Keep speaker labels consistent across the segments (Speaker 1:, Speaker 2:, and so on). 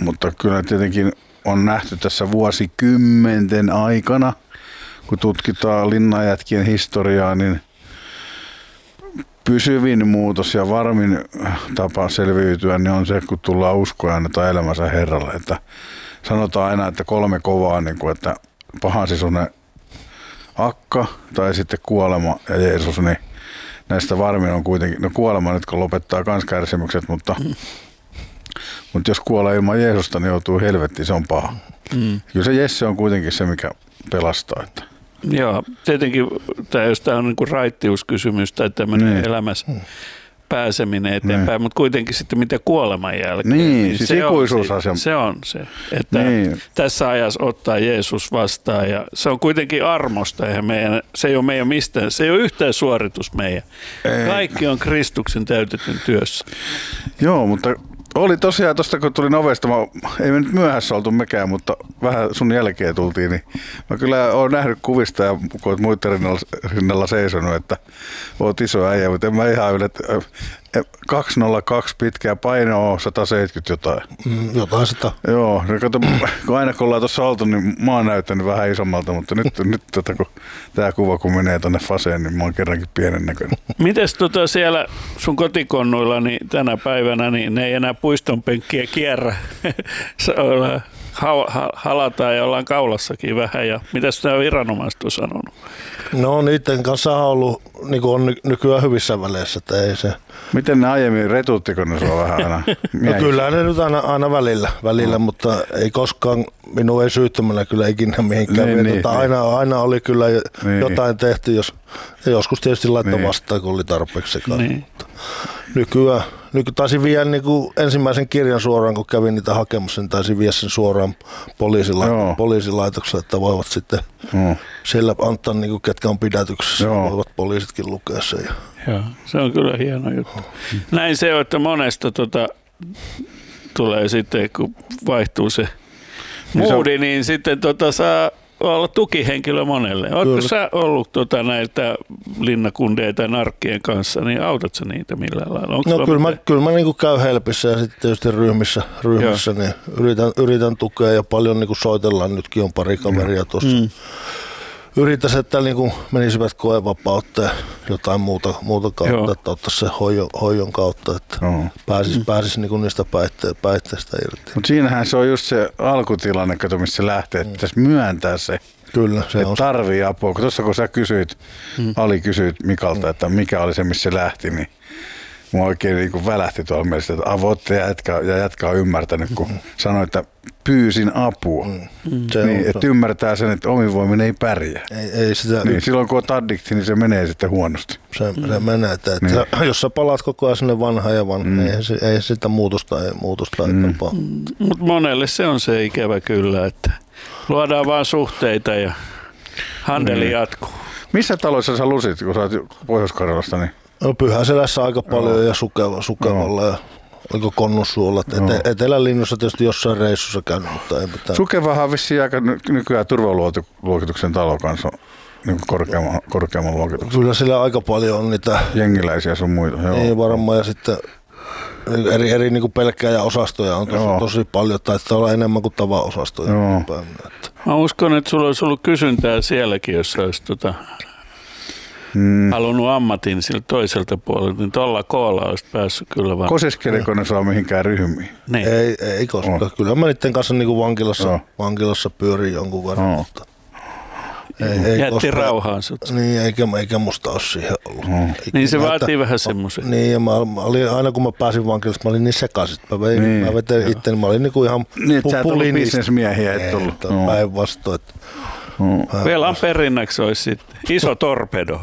Speaker 1: mutta kyllä tietenkin on nähty tässä vuosikymmenten aikana, kun tutkitaan linnanjätkien historiaa, niin pysyvin muutos ja varmin tapa selviytyä niin on se, kun tullaan uskoa ja annetaan elämänsä Herralle. Että sanotaan aina, että 3 kovaa, niin kuin, että pahan sisunen akka tai sitten kuolema ja Jeesus, niin näistä varmin on kuitenkin, no kuolema nyt kun lopettaa kans kärsimykset, mutta jos kuolee ilman Jeesusta, niin joutuu helvettiin, se on paha. Kyllä se Jesse on kuitenkin se, mikä pelastaa. Että.
Speaker 2: Joo, tietenkin jos tämä on niin kuin raittiuskysymys tai tämmöinen elämässä pääseminen eteenpäin, mutta kuitenkin sitten mitä kuoleman jälkeen.
Speaker 1: Niin siis ikuisuusasia.
Speaker 2: Se on se, että tässä ajassa ottaa Jeesus vastaan ja se on kuitenkin armosta, se ei ole meidän mistään, se ei ole yhtään suoritus meidän. Kaikki on Kristuksen täytetyn työssä.
Speaker 1: Joo, mutta oli tosiaan tuosta, kun tulin ovesta, ei me nyt myöhässä oltu mekään, mutta vähän sun jälkeen tultiin, niin mä kyllä oon nähnyt kuvista ja kun oot muiden rinnalla seisonut, että oot iso äijä, mutta en mä ihan yllä, 202 pitkää, painoa 170 jotain.
Speaker 3: Jotain sitä.
Speaker 1: Joo, kato, kun aina kun ollaan tuossa oltu, niin mä oon näyttänyt vähän isommalta, mutta nyt kun tää kuva kun menee tonne faseen, niin mä oon kerrankin pienen näköinen.
Speaker 2: Mites siellä sun kotikonnuilla niin tänä päivänä, niin ne ei enää puistonpenkkiä kierrä, halataan ja ollaan kaulassakin vähän, ja mitäs nämä viranomaiset on sanonut?
Speaker 3: No niiden kanssa on ollut, niin kuin on nykyään hyvissä väleissä, että ei se.
Speaker 1: Miten ne aiemmin retuuttiko ne sua vähän aina?
Speaker 3: No kyllä ne nyt aina välillä, mutta ei koskaan, minun ei syyttämällä kyllä ikinä mihinkään. Aina oli kyllä jotain tehty, joskus tietysti laittoi vastaan, kun oli tarpeeksi sekaan. Nykyään taisin viedä niin kuin ensimmäisen kirjan suoraan, kun kävin niitä hakemassa, niin taisin viedä sen suoraan poliisilaitokselle, että voivat sitten siellä antaa, niin kuin, ketkä on pidätyksessä, voivat poliisitkin lukea sen.
Speaker 2: Joo, se on kyllä hieno juttu. Näin se on, että monesta tulee sitten, kun vaihtuu se moodi, niin sitten saa olla tukihenkilö monelle. Oletko sä ollut näitä linnakundeja tai narkkien kanssa, niin autat sä niitä millään lailla?
Speaker 3: No kyllä mä niin käyn helpissä ja sitten tietysti ryhmissä niin yritän tukea ja paljon niin soitellaan. Nytkin on pari kaveria tuossa. Yritäisi, että niin menisivät koevapautta ja jotain muuta kautta, että ottaisi se hoidon kautta, että pääsisi niin niistä päihteistä irti.
Speaker 1: Mutta siinähän se on just se alkutilanne, missä se lähtee, että pitäisi myöntää se.
Speaker 3: Kyllä, se on.
Speaker 1: Tarvii apua. Tuossa kun sä Ali kysyit Mikalta, että mikä oli se, missä se lähti, niin mua oikein niin välähti tuolla mielessä, että avoitte ja jätkä on ymmärtänyt, kun sanoi, että pyysin apua. Niin, että ymmärtää sen, että omin voimin ei pärjää.
Speaker 3: Ei sitä
Speaker 1: niin, silloin kun olet addikti, niin se menee sitten huonosti.
Speaker 3: Se menee, että jos sä palaat koko ajan sinne vanhaan ja ei sitä muutosta tapaa.
Speaker 2: Mutta monelle se on se ikävä kyllä, että luodaan vaan suhteita ja handeli jatkuu.
Speaker 1: Missä taloissa sä lusit, kun sä oot Pohjois-Karjalasta? Niin?
Speaker 3: No Pyhäselässä aika paljon ja Sukevalla ja oliko Konnunsuolla. Etelälinnussa tietysti jossain reissussa käynyt, mutta ei mitään.
Speaker 1: Sukevahan on vissiin aika nykyään turvaluokituksen talo kanssa niin korkeamman luokituksen.
Speaker 3: Kyllä sillä aika paljon on niitä
Speaker 1: jengiläisiä sun muita.
Speaker 3: Niin varmaan ja sitten eri niin kuin pelkkääjä-osastoja on tosi paljon, taitaa olla enemmän kuin tavaosastoja.
Speaker 2: Mä uskon, että sulla olisi ollut kysyntää sielläkin, jos sä olisi halunnut ammatin sillä toiselta puolelta, niin tuolla koolla olisi päässyt kyllä vaan.
Speaker 1: Kosiskeliko ne saa mihinkään ryhmiin?
Speaker 3: Niin. Ei koskaan. Kyllä mä niiden kanssa niin kuin vankilassa pyörin jonkun verran. Mutta
Speaker 2: jätti rauhaan sut.
Speaker 3: Niin, eikä musta ole siihen ollut.
Speaker 2: Niin se vaatii vähän semmoisen.
Speaker 3: Niin, ja aina kun mä pääsin vankilasta, mä olin niin sekaisin. Mä vetin itteni, mä olin niinku ihan
Speaker 1: niin, että sä et ollut bisnesmiehiä, et tullut.
Speaker 3: Päinvastoin.
Speaker 2: Velan perinnäksi olisi sitten iso torpedo.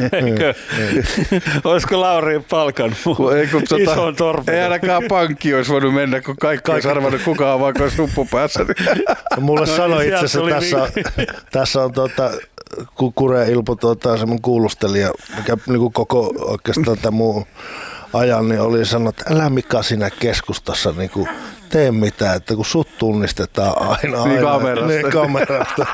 Speaker 2: Olisiko Lauri palkannut ison torpedo?
Speaker 1: Ei ainakaan pankki olisi voinut mennä, kun kaikki olisi arvannut kukaan vaikka suppu päässä.
Speaker 3: Mulle sanoi itse asiassa, tässä on Kure Ilpo semmoinen kuulustelija, mikä niinku koko oikeastaan tämä muu ajan, niin oli sanonut, että älä Mika siinä keskustassa niinku tee mitään, että kun sut tunnistetaan aina.
Speaker 1: Niin kamerasta.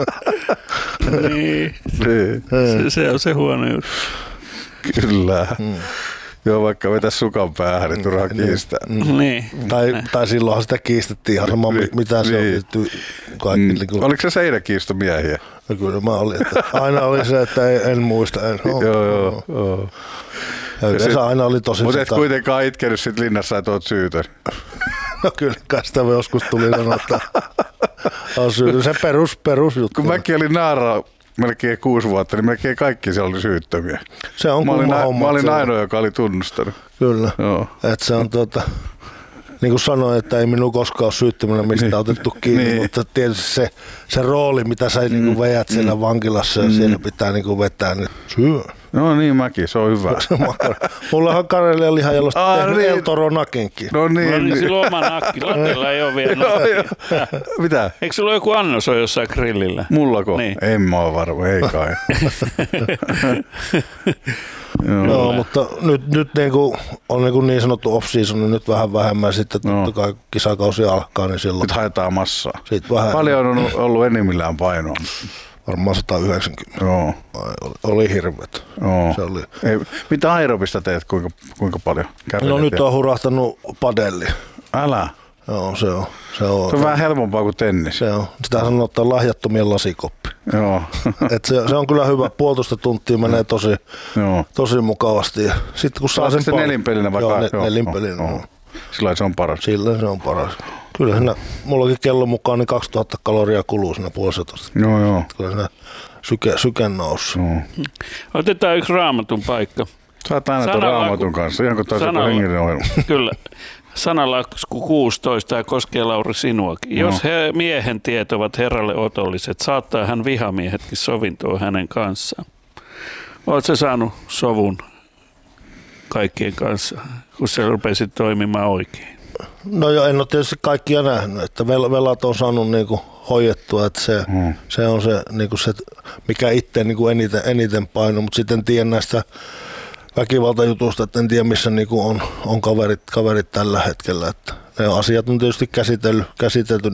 Speaker 2: Niin. Se on se huono juttu.
Speaker 1: Kyllä. Joo, vaikka vetä sukan päähän, niin turhaa kiistää.
Speaker 2: Niin.
Speaker 3: Tai silloinhan sitä kiistettiin ihan sama, mitä se oli kaikille.
Speaker 1: Oliko se seinäkiistomiehiä?
Speaker 3: No kyllä mä olin. Että aina oli se, että en muista.
Speaker 1: Joo.
Speaker 3: Yleensä aina oli tosi...
Speaker 1: Mutta et kuitenkaan itkenyt sit linnassa, että oot syytön.
Speaker 3: No kyllä, sitä joskus tuli sanoa, että on syytön. Se perusjuttu.
Speaker 1: Kun mäkin olin naara melkein 6 vuotta, niin melkein kaikki siellä oli syyttömiä.
Speaker 3: Se on
Speaker 1: mä olin ainoa, joka oli tunnustanut.
Speaker 3: Kyllä. Että se on niin kuin sanoin, että ei minun koskaan ole syyttömänä mistään otettu kiinni, niin. Mutta tietysti se rooli, mitä sä niin kuin veät siellä vankilassa ja siellä pitää niin kuin vetää, niin syö.
Speaker 1: No niin, mäkin, se on hyvä.
Speaker 3: Mullahan Kareli oli ihan jalosti tehnyt niin. El Toro nakenkin.
Speaker 1: No niin.
Speaker 2: Silloin oma nakki. Latella ei ole vielä nakki.
Speaker 1: Mitä?
Speaker 2: Eikö sulla joku annos ole jossain grillillä?
Speaker 1: Mullako?
Speaker 2: Niin.
Speaker 1: En mä ole varma, ei kai.
Speaker 3: Joo, mutta nyt niin sanottu off-season, niin nyt vähän vähemmän. Sitten totta kai kisakausi alkaa, niin silloin...
Speaker 1: Nyt haetaan massaa.
Speaker 3: Vähän,
Speaker 1: paljon on ollut enimmillään painoa.
Speaker 3: Varmaan 190.
Speaker 1: Joo.
Speaker 3: Oli hirveet.
Speaker 1: Joo.
Speaker 3: Se oli.
Speaker 1: Mitä aerobista teet, kuinka paljon?
Speaker 3: No nyt on hurahtanut padelli.
Speaker 1: Älä.
Speaker 3: Joo, se on. Se
Speaker 1: on vähän helpompaa kuin tennis.
Speaker 3: Se on. Sitä sanotaan lahjattomien lasikoppi.
Speaker 1: Joo.
Speaker 3: Et se on kyllä hyvä. 1,5 tuntia menee tosi mukavasti. Ja sitten kun saa sen
Speaker 1: se nelinpelinä vaikka?
Speaker 3: Joo, nelinpelinä.
Speaker 1: Silloin se on paras.
Speaker 3: Silloin se on paras. Kyllä siinä, mullakin kellon mukaan niin 2000 kaloria kuluu siinä 1,5.
Speaker 1: Joo.
Speaker 3: Kyllä siinä syke noussut.
Speaker 2: Otetaan yksi Raamatun paikka.
Speaker 1: Saat aina tuon Raamatun kanssa, ihan kuin taas joku hengellinen ohjelma.
Speaker 2: Kyllä. Sanalasku 16, tämä koskee Lauri sinuakin. Jos miehen tiet ovat Herralle otolliset, saattaa hän vihamiehetkin sovintoon hänen kanssaan. Oletko saanut sovun kaikkien kanssa, kun sä rupesit toimimaan oikein?
Speaker 3: No joo, en ole tietysti kaikkia nähnyt, että velat on saanut niinku hoidettua, että se on se, niinku se mikä itse niinku eniten paino, mutta sitten en tiedä näistä väkivaltajutusta, että en tiedä missä niinku on kaverit tällä hetkellä, että ne asiat on tietysti käsitelty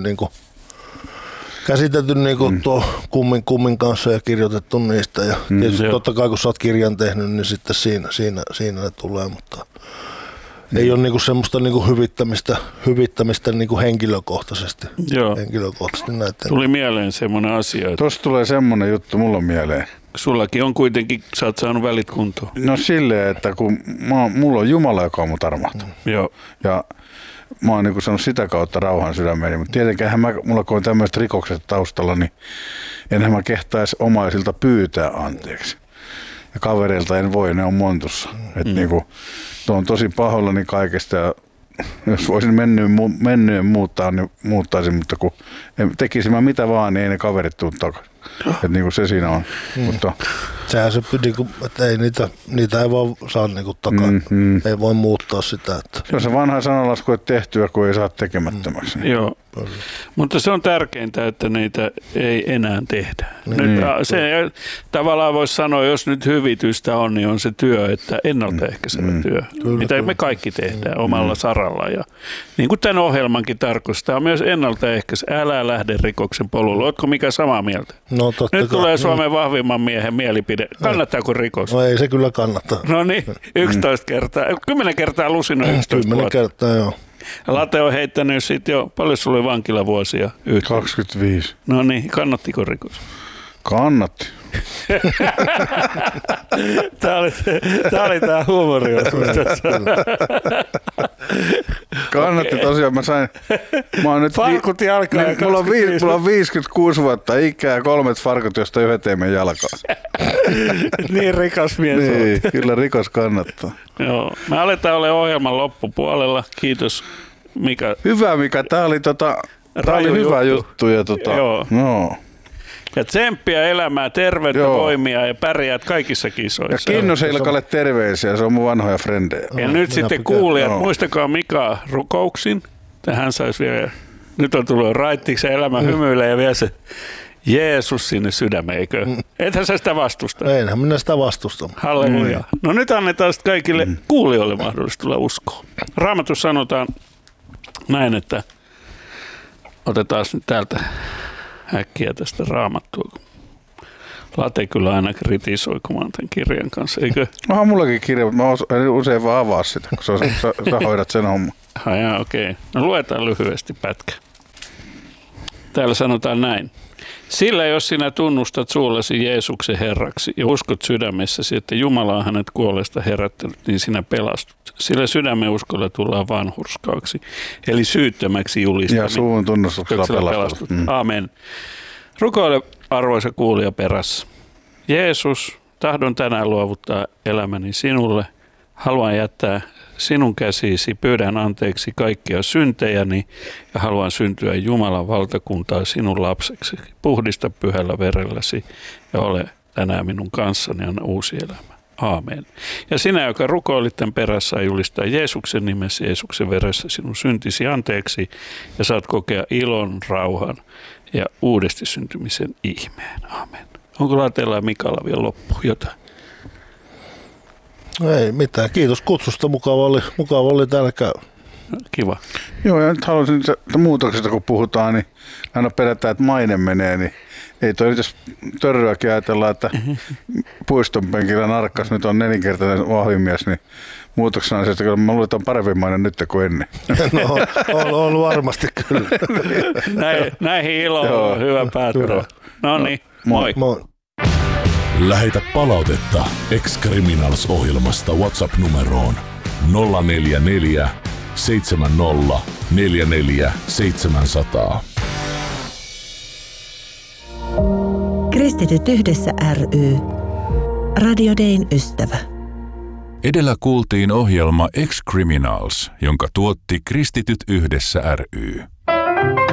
Speaker 3: tuo kummin kanssa ja kirjoitettu niistä ja tietysti totta kai kun sä oot kirjan tehnyt, niin sitten siinä ne tulee, mutta ei ole niinku semmoista niinku hyvittämistä niinku henkilökohtaisesti.
Speaker 2: Joo.
Speaker 3: Näiden.
Speaker 2: Tuli mieleen semmoinen asia.
Speaker 1: Tuossa tulee semmoinen juttu mulla mieleen.
Speaker 2: Sullakin on kuitenkin, sä oot saanut välit kuntoon.
Speaker 1: No silleen, että kun mulla on Jumala, joka on mut armahtunut.
Speaker 2: Joo.
Speaker 1: Ja mä oon niin saanut sitä kautta rauhan sydämeeni, mutta tietenkään mulla kun on tämmöiset rikokset taustalla, niin enhän mä kehtaisi omaisilta pyytää anteeksi. Ja kavereilta en voi, ne on montussa. Että niinku, on tosi pahoillani kaikesta ja jos voisin menneen muuttaa, niin muuttaisin, mutta kun tekisin mä mitä vaan, niin ei ne kaverit tule takaisin. Että niinku se siinä on. Mutta
Speaker 3: sehän se, niinku, että ei niitä ei vaan saa niinku takaisin. Ei voi muuttaa sitä. Että.
Speaker 1: Se on se vanha sanalasku, että tehtyä, kun ei saa tekemättömäksi.
Speaker 2: Joo. Mutta se on tärkeintä, että niitä ei enää tehdä. Nyt, se tavallaan voisi sanoa, jos nyt hyvitystä on, niin on se työ, että ennaltaehkäisevä työ, mitä me kaikki tehdään omalla saralla. Ja niin kuin tämän ohjelmankin tarkoittaa, myös ennaltaehkäisevä. Älä lähde rikoksen polulle. Oletko mikä samaa mieltä?
Speaker 3: No,
Speaker 2: nyt tulee Suomen vahvimman miehen mielipide. Kannattaako rikos?
Speaker 3: No ei se kyllä kannata.
Speaker 2: No niin, 11 kertaa. 10 kertaa lusina 11
Speaker 3: 10 vuotta. Kertaa, joo.
Speaker 2: Late on heittänyt sitten jo, paljon sulla oli vankilavuosia?
Speaker 1: 25.
Speaker 2: No niin, kannattiko rikos?
Speaker 1: Kannatti.
Speaker 2: Tämä oli tämä huumori.
Speaker 1: Kannatti tosiaan. Mä oon nyt
Speaker 2: farkut jalkaan.
Speaker 1: Niin, mulla on 56 vuotta ikää, 3 farkut, josta yhdet ei mene jalkaan.
Speaker 2: Niin rikas mies.
Speaker 1: Niin, kyllä rikos kannattaa.
Speaker 2: Joo, me aletaan olemaan ohjelman loppupuolella. Kiitos Mika.
Speaker 1: Hyvä Mika, tää oli hyvä juttu. Ja
Speaker 2: joo.
Speaker 1: No.
Speaker 2: Ja tsemppiä elämää, terveyttä, voimia ja pärjäät kaikissa kisoissa.
Speaker 1: Ja Kinnusen Ilkalle terveisiä, se on mun vanhoja frendejä.
Speaker 2: Ja nyt sitten kuulijat, muistakaa Mika rukouksin. Hän saisi vielä, nyt on tullut raittiksi elämä hymyilee ja vielä se Jeesus sinne sydämeen, eikö? Ethän sä sitä vastusta?
Speaker 3: Einhän minä sitä vastusta.
Speaker 2: Halleluja. No nyt annetaan sitten kaikille kuulijoille mahdollisuus tulla uskoon. Raamatussa sanotaan näin, että otetaan nyt täältä äkkiä tästä Raamattua. Late kyllä aina kritisoi, kun mä oon tämän kirjan kanssa, eikö?
Speaker 1: Onhan mullakin kirja, mutta mä usein vaan avaa sitä, kun sä hoidat sen homman.
Speaker 2: Okei. No luetaan lyhyesti pätkä. Täällä sanotaan näin. Sillä jos sinä tunnustat suullasi Jeesuksen Herraksi ja uskot sydämessäsi, että Jumala on hänet kuolleesta herättänyt, niin sinä pelastut. Sillä sydämen uskolla tullaan vanhurskaaksi, eli syyttömäksi julistaminen.
Speaker 1: Ja suun tunnustuksella pelastut.
Speaker 2: Amen. Rukoile, arvoisa kuulija, perässä. Jeesus, tahdon tänään luovuttaa elämäni sinulle. Haluan jättää sinun käsiisi, pyydän anteeksi kaikkia syntejäni ja haluan syntyä Jumalan valtakuntaa sinun lapseksi. Puhdista pyhällä verelläsi ja ole tänään minun kanssani ja anna uusi elämä. Aamen. Ja sinä, joka rukoilit tämän perässä, julistaa Jeesuksen nimessä, Jeesuksen veressä sinun syntisi anteeksi ja saat kokea ilon, rauhan ja uudesti syntymisen ihmeen. Aamen. Onko Latella ja Mikalla vielä loppu jotain?
Speaker 3: Ei mitään. Kiitos kutsusta. Mukava oli täällä käydä.
Speaker 2: Kiva.
Speaker 1: Joo, ja nyt haluaisin muutoksesta, kun puhutaan, niin aina pelätään, että maine menee, niin ei toi nyt jos törryäkin ajatellaan, että puiston penkillä narkkas nyt on 4-kertainen vahvimies, niin muutoksena on se, että kyllä mä luulen, että on parempi maine nyt kuin ennen.
Speaker 3: No, on varmasti kyllä.
Speaker 2: Näihin iloon on hyvä päättää. No niin, moi.
Speaker 3: Moi.
Speaker 4: Lähetä palautetta Ex-Criminals-ohjelmasta WhatsApp-numeroon 044 70 44 700.
Speaker 5: Kristityt yhdessä ry. Radio Dayn ystävä.
Speaker 6: Edellä kuultiin ohjelma Ex-Criminals, jonka tuotti Kristityt yhdessä ry.